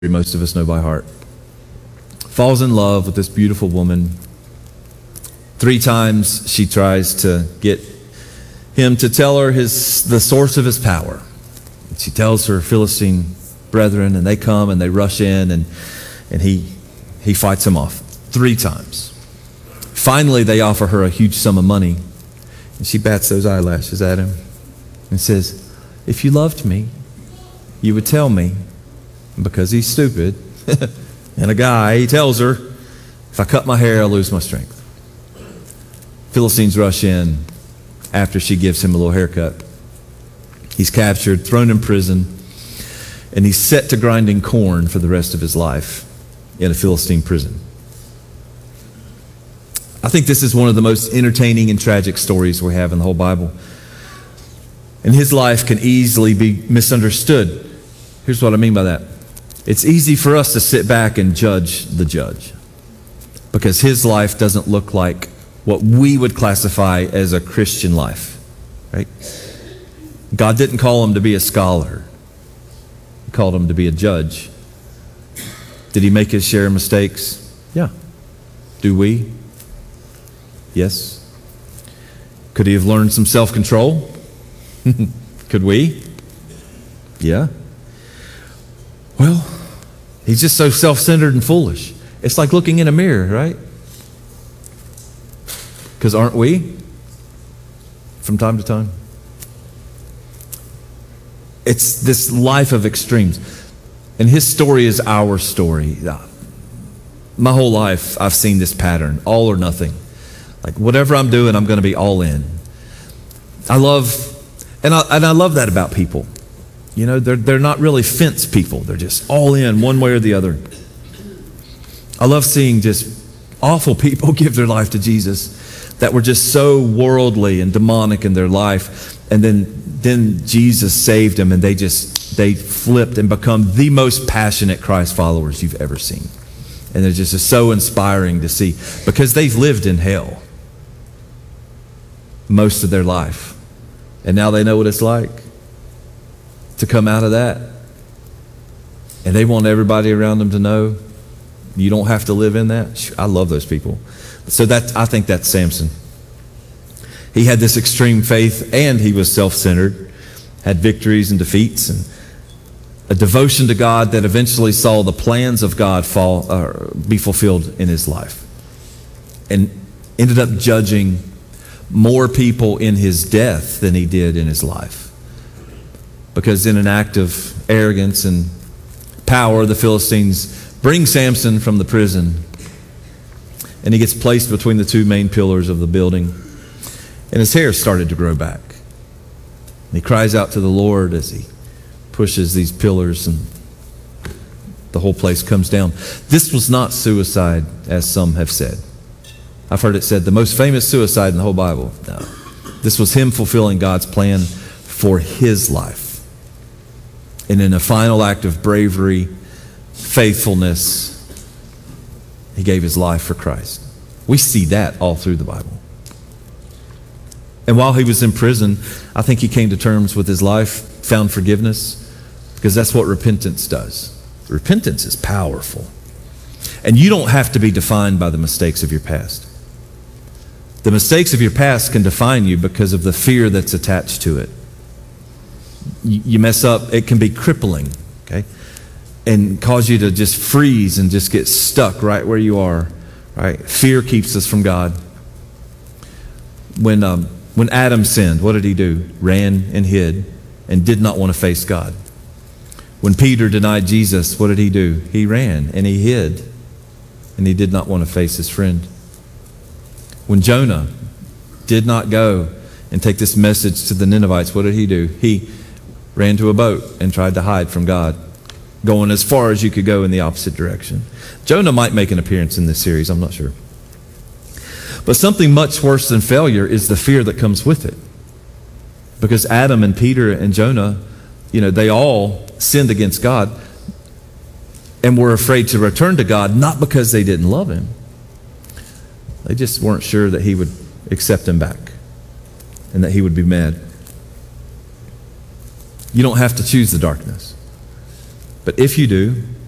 most of us know by heart. Falls in love with this beautiful woman. 3 times she tries to get him to tell her the source of his power. And she tells her Philistine brethren, and they come and they rush in, and he fights them off 3 times. Finally, they offer her a huge sum of money, and she bats those eyelashes at him and says, "If you loved me, you would tell me." Because he's stupid and a guy, he tells her, "If I cut my hair, I'll lose my strength." Philistines rush in after she gives him a little haircut. He's captured, thrown in prison, and he's set to grinding corn for the rest of his life in a Philistine prison. I think this is one of the most entertaining and tragic stories we have in the whole Bible. And his life can easily be misunderstood. Here's what I mean by that. It's easy for us to sit back and judge the judge because his life doesn't look like what we would classify as a Christian life, right? God didn't call him to be a scholar. He called him to be a judge. Did he make his share of mistakes? Yeah. Do we? Yes. Could he have learned some self-control? Could we? Yeah. Well, he's just so self-centered and foolish. It's like looking in a mirror, right? Because aren't we? From time to time. It's this life of extremes. And his story is our story. My whole life, I've seen this pattern, all or nothing. Like whatever I'm doing, I'm going to be all in. I love that about people. You know, they're not really fence people. They're just all in one way or the other. I love seeing just awful people give their life to Jesus that were just so worldly and demonic in their life. And then Jesus saved them, and they flipped and become the most passionate Christ followers you've ever seen. And it's just so inspiring to see because they've lived in hell most of their life. And now they know what it's like to come out of that. And they want everybody around them to know you don't have to live in that. I love those people. So I think that's Samson. He had this extreme faith, and he was self-centered, had victories and defeats, and a devotion to God that eventually saw the plans of God be fulfilled in his life. And ended up judging more people in his death than he did in his life. Because in an act of arrogance and power, the Philistines bring Samson from the prison, and he gets placed between the 2 main pillars of the building, and his hair started to grow back. And he cries out to the Lord as he pushes these pillars, and the whole place comes down. This was not suicide, as some have said. I've heard it said the most famous suicide in the whole Bible. No. This was him fulfilling God's plan for his life. And in a final act of bravery, faithfulness, he gave his life for Christ. We see that all through the Bible. And while he was in prison, I think he came to terms with his life, found forgiveness, because that's what repentance does. Repentance is powerful. And you don't have to be defined by the mistakes of your past. The mistakes of your past can define you because of the fear that's attached to it. You mess up, it can be crippling, okay? And cause you to just freeze and just get stuck right where you are, right? Fear keeps us from God. When Adam sinned, what did he do? Ran and hid and did not want to face God. When Peter denied Jesus, what did he do? He ran and he hid and he did not want to face his friend. When Jonah did not go and take this message to the Ninevites, what did he do? He ran to a boat and tried to hide from God, going as far as you could go in the opposite direction. Jonah might make an appearance in this series, I'm not sure. But something much worse than failure is the fear that comes with it. Because Adam and Peter and Jonah, they all sinned against God and were afraid to return to God, not because they didn't love him. They just weren't sure that he would accept them back and that he would be mad. You don't have to choose the darkness. But if you do,